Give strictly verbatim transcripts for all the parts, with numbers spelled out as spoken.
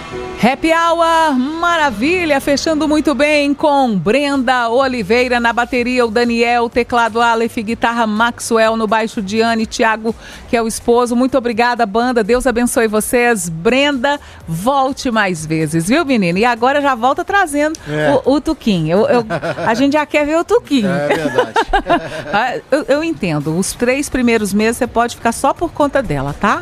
Happy Hour, maravilha, fechando muito bem com Brenda Oliveira na bateria, o Daniel, teclado Aleph, guitarra Maxwell, no baixo Diane, Thiago, que é o esposo. Muito obrigada, banda, Deus abençoe vocês. Brenda, volte mais vezes, viu, menina? E agora já volta trazendo é. o, o Tuquinho. Eu, eu, a gente já quer ver o Tuquinho. É verdade. eu, eu entendo, os três primeiros meses você pode ficar só por conta dela, tá?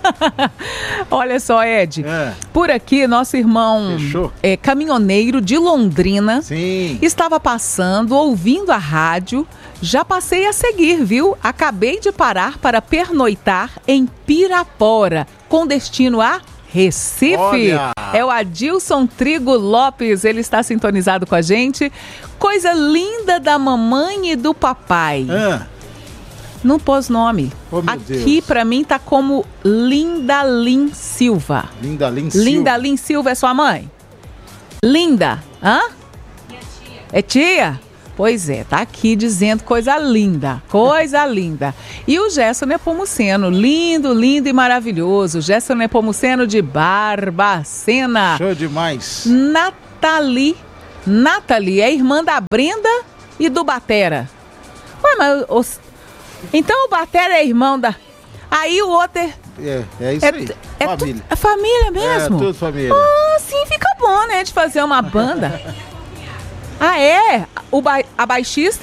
Olha só, Ed, é. por aqui, nosso irmão é, caminhoneiro de Londrina Sim. estava passando, ouvindo a rádio. Já passei a seguir, viu? Acabei de parar para pernoitar em Pirapora, com destino a Recife. Olha. É o Adilson Trigo Lopes, ele está sintonizado com a gente. Coisa linda da mamãe e do papai. Ah. Não pôs nome. Oh, aqui pra mim tá como Linda Lin Silva. Linda Lin Silva. Linda Lin Silva é sua mãe? Linda? Hã? Minha tia. É tia? Pois é, tá aqui dizendo coisa linda, coisa linda. E o Gerson Nepomuceno, lindo, lindo e maravilhoso. Gerson Nepomuceno de Barbacena. Show demais. Nathalie, Nathalie é irmã da Brenda e do Batera. Ué, mas os... então o Batera é irmão da... Aí o outro é... É, é isso é, aí, é família. Tu, é família mesmo? É, tudo família. Ah, sim, fica bom, né, de fazer uma banda. Ah, é? O ba... A baixista?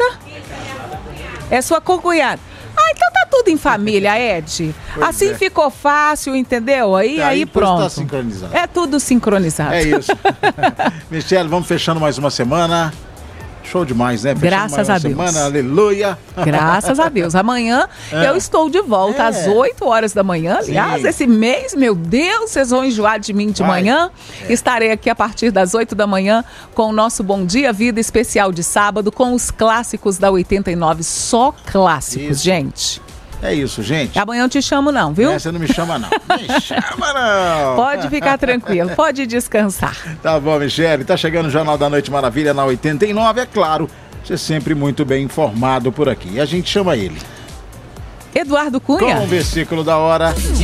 É sua concunhada. Ah, então tá tudo em família, Ed. Pois assim é. Ficou fácil, entendeu? Aí, tá, aí pronto. Tá sincronizado. É tudo sincronizado. É isso. Michele, vamos fechando mais uma semana. Show demais, né? Fechando Graças a Deus. Semana, aleluia. Graças a Deus. Amanhã é. eu estou de volta é. às oito horas da manhã. Aliás, Sim. esse mês, meu Deus, vocês vão enjoar de mim de Vai. manhã. É. Estarei aqui a partir das oito da manhã com o nosso Bom Dia Vida especial de sábado, com os clássicos da oitenta e nove. Só clássicos, isso. gente. É isso, gente. Amanhã eu te chamo não, viu? É, você não me chama não. Me chama não. Pode ficar tranquilo, pode descansar. Tá bom, Michele. Tá chegando o Jornal da Noite Maravilha na oitenta e nove, é claro. Você é sempre muito bem informado por aqui. E a gente chama ele. Eduardo Cunha. Com o versículo da hora.